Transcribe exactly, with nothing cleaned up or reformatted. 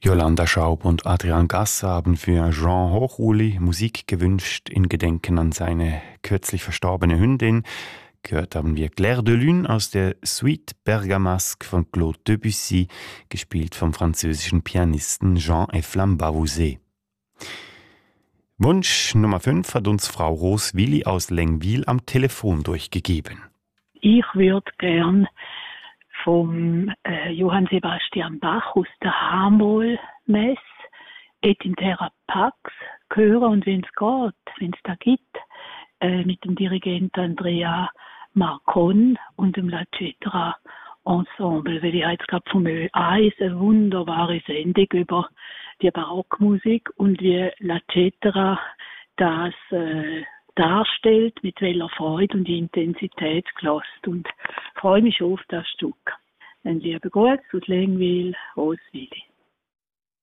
Jolanda Schaub und Adrian Gasser haben für Jean Hochuli Musik gewünscht in Gedenken an seine kürzlich verstorbene Hündin. Gehört haben wir Clair de Lune aus der Suite Bergamasque von Claude Debussy, gespielt vom französischen Pianisten Jean-Eflamme Bavouzet. Wunsch Nummer fünf hat uns Frau Roswilli aus Lengwil am Telefon durchgegeben. Ich würde gern vom äh, Johann Sebastian Bach aus der H-Moll-Messe Et in terra pax hören und wenn es geht, wenn es da gibt, äh, mit dem Dirigenten Andrea Marcon und dem La Cetera Ensemble, weil ich jetzt gerade vom Ö eins eine wunderbare Sendung über die Barockmusik und wie La Cetera das äh, darstellt, mit welcher Freude und Intensität gelost, und freue mich schon auf das Stück. Ein lieber Gruß aus Lengwil, Roswilli.